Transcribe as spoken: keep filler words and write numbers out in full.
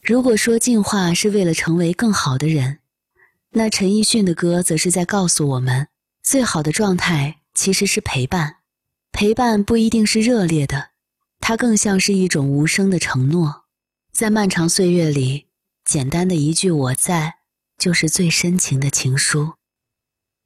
如果说进化是为了成为更好的人，那陈奕迅的歌则是在告诉我们，最好的状态其实是陪伴。陪伴不一定是热烈的，它更像是一种无声的承诺。在漫长岁月里，简单的一句我在，就是最深情的情书。